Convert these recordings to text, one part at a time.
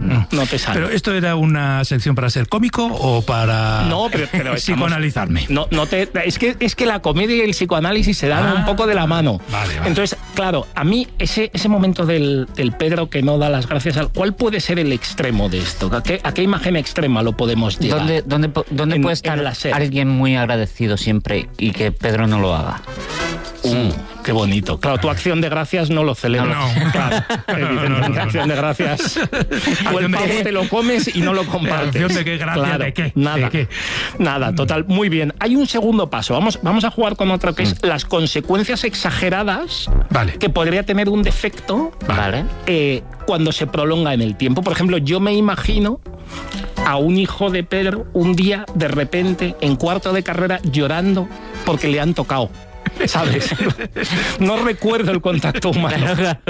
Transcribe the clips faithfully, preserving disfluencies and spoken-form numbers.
no te sale. Pero ¿esto era una sección para ser cómico o para no, pero, pero psicoanalizarme? Estamos, no, no te, es, que, es que la comedia y el psicoanálisis se dan ah, un poco de la mano. Vale, vale. Entonces, claro, a mí ese, ese momento del, del Pedro que no da las gracias, al, ¿cuál puede ser el extremo de esto? ¿A qué, a qué imagen extrema lo podemos llevar? ¿Dónde, dónde, dónde en, puede estar alguien muy agradecido siempre y que Pedro no lo haga? Uh, qué bonito. Claro, tu acción de gracias no lo celebras. No, no. Claro, evidentemente, no, no, no. acción de gracias. O el pavo te lo comes y no lo compartes. ¿Acción de qué gracias? Claro, ¿De qué? Nada. ¿De qué? Nada, total. Muy bien. Hay un segundo paso. Vamos, vamos a jugar con otro que es mm. las consecuencias exageradas vale. que podría tener un defecto vale. eh, cuando se prolonga en el tiempo. Por ejemplo, yo me imagino a un hijo de Pedro un día de repente en cuarto de carrera llorando porque le han tocado. ¿Sabes? No recuerdo el contacto humano.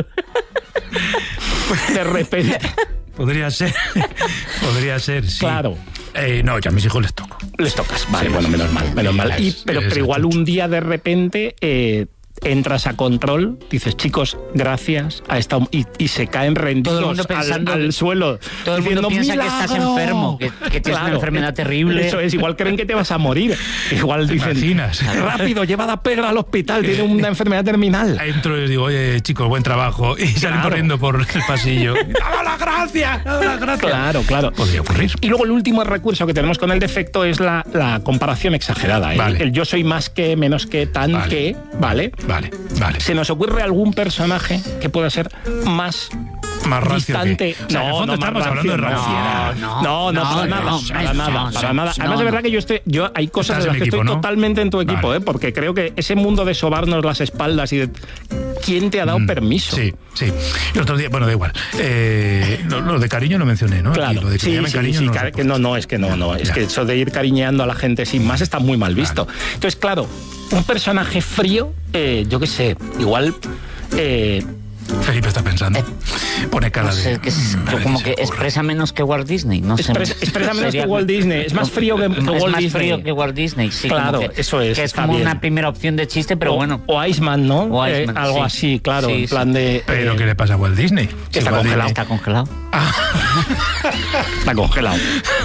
De repente. Podría ser. Podría ser, sí. Claro. Eh, no, yo a mis hijos les toco. Les tocas. Vale, sí, bueno, menos mal. Menos mal. Y, pero, pero igual un día de repente... Eh, entras a control, dices, chicos, gracias a esta... Y, y se caen rendidos al, al suelo. Todo el mundo piensa ¡milagro! Que estás enfermo, que, que tienes claro, una enfermedad terrible. Eso es, igual creen que te vas a morir. Igual dicen, imaginas? rápido, llevad a Pedro al hospital, tiene una enfermedad terminal. Entro y les digo, oye, chicos, buen trabajo. Y salen claro. corriendo por el pasillo. ¡Dame las gracias! ¡Dame las gracias! Claro, claro. Podría ocurrir. Y luego el último recurso que tenemos con el defecto es la, la comparación exagerada. ¿eh? Vale. El yo soy más que, menos que, tan vale. que, ¿vale? Vale, vale. ¿Se nos ocurre algún personaje que pueda ser más... más distante? O sea, no, en el fondo no, estamos hablando de ranciera. No, no, no, no, para nada, no, para nada, no, para nada. Además, de verdad que yo estoy, yo hay cosas en las que equipo, estoy ¿no? totalmente en tu equipo, vale. ¿eh? Porque creo que ese mundo de sobarnos las espaldas y de... ¿Quién te ha dado mm, permiso? Sí, sí. El otro día, bueno, da igual. Eh, lo, lo de cariño lo mencioné, ¿no? Claro. Lo de que sí, sí, cariño sí, no, car- que no, no, es que no, no. Es ya. que eso de ir cariñeando a la gente sin más está muy mal visto. Claro. Entonces, claro, un personaje frío, eh, yo qué sé, igual... Eh, Felipe está pensando. Eh, Pone cara no sé, de... Que es, mm, como que expresa menos que Walt Disney. No Expres, sé, expresa menos que Walt Disney. Es más frío que, que es Walt más Disney. frío que Walt Disney, sí. Claro, que, eso es. Que es como bien. una primera opción de chiste, pero o, bueno. O Iceman, ¿no? O Iceman, eh, algo sí. así, claro. Sí, en plan sí. de... ¿Pero eh, qué le pasa a Walt Disney? Que está Walt congelado. Disney. Está congelado. Ah. Está congelado.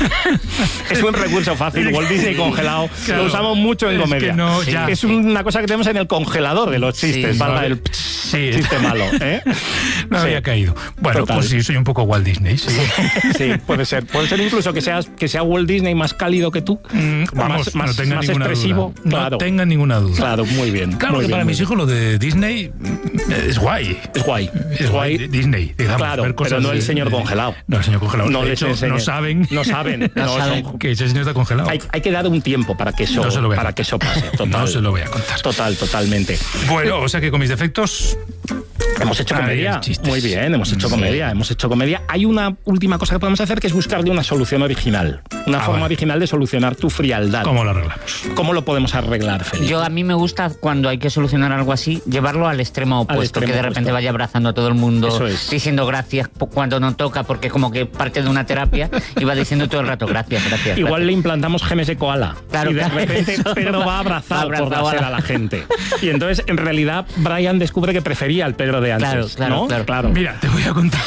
Es un recurso fácil. Walt Disney congelado. Claro. Lo usamos mucho en es comedia. Que no, sí, ya. Es una cosa que tenemos en el congelador de los chistes. Sí, para el sí. chiste malo. ¿eh? No sí. había caído. Bueno, Total. Pues sí, soy un poco Walt Disney. Sí, sí puede ser. Puede ser incluso que, seas, que sea Walt Disney más cálido que tú. Mm, vamos, más, más, no tenga más ninguna expresivo. Duda. Claro. No tengan ninguna duda. Claro, muy bien. Claro muy que bien, para mis bien. hijos lo de Disney es guay. Es guay. Es, es guay. guay. Disney, digamos. Claro, ver cosas pero no el de, señor de, congelado. No, el señor congelado. No, de hecho, no saben. No saben. no no saben son, que ese señor está congelado. Hay, hay que dar un tiempo para que eso, no para que eso pase. Total. No se lo voy a contar. Total, totalmente. Bueno, o sea que con mis defectos... Hemos hecho comedia. Muy bien, hemos hecho sí. comedia, hemos hecho comedia. Hay una última cosa que podemos hacer que es buscarle una solución original. Una ah, forma vale. original de solucionar tu frialdad. ¿Cómo lo arreglamos? ¿Cómo lo podemos arreglar, Felipe? Yo a mí me gusta cuando hay que solucionar algo así, llevarlo al extremo opuesto, al extremo que de repente opuesto. Vaya abrazando a todo el mundo, Eso es. diciendo gracias cuando no toca, porque como que parte de una terapia y va diciendo todo el rato gracias, gracias. Igual gracias. le implantamos genes de koala. Claro, y de claro, repente eso, Pedro va a abrazar va a por la, a la gente. Y entonces, en realidad, Brian descubre que prefería al Pedro de antes. Claro, claro, ¿no? claro. claro. Mira, te voy a contar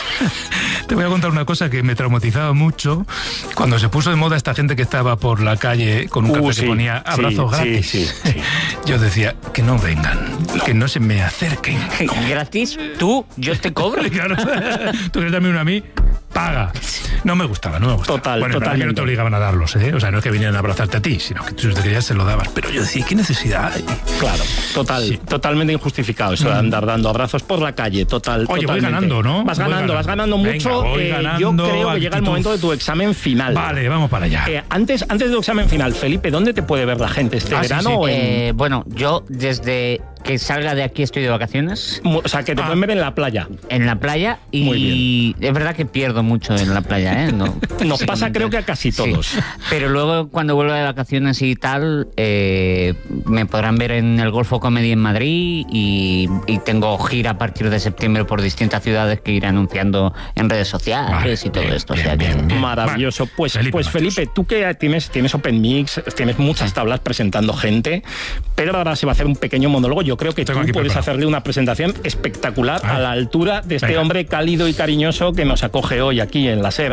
te voy a contar una cosa que me traumatizaba mucho cuando se puso de moda esta gente que estaba por la calle con un uh, cartel sí, que ponía abrazos sí, gratis. Sí, sí, sí. Yo decía, que no vengan, no. que no se me acerquen. No. ¿Gratis? ¿Tú? ¿Yo te cobro? Claro. ¿Tú quieres darme uno a mí? Paga. No me gustaba, no me gustaba. Total, bueno, totalmente. que no te obligaban a darlos, ¿eh? O sea, no es que vinieran a abrazarte a ti, sino que tú te querías se lo dabas. Pero yo decía, ¿qué necesidad hay? Claro, total, sí. totalmente injustificado eso mm. de andar dando abrazos por la calle, total. Oye, totalmente. voy ganando, ¿no? Vas voy ganando, ganando, vas ganando mucho. Venga, voy eh, ganando, yo creo que actitud. llega el momento de tu examen final. Vale, vamos para allá. Eh, antes, antes de tu examen final, Felipe, ¿dónde te puede ver la gente? ¿Este ah, verano sí, sí. o en...? Eh, bueno, yo desde que salga de aquí estoy de vacaciones. O sea, que te ah. pueden ver en la playa. En la playa y Muy bien. Es verdad que pierdo mucho en la playa, ¿eh? No, Nos sí, pasa creo que a casi todos. Sí. Pero luego cuando vuelva de vacaciones y tal, eh, me podrán ver en el Golfo Comedy en Madrid y, y tengo gira a partir de septiembre por distintas ciudades que iré anunciando en redes sociales vale, y todo bien, esto. Bien, o sea, bien, que... bien. Maravilloso. Vale. Pues, Felipe, pues Felipe, tú que tienes, tienes Open Mix, tienes muchas tablas presentando gente, pero ahora se va a hacer un pequeño monólogo. Yo creo que Tengo tú puedes preparado. hacerle una presentación espectacular ah. a la altura de este Venga. hombre cálido y cariñoso que nos acoge hoy aquí en la SER.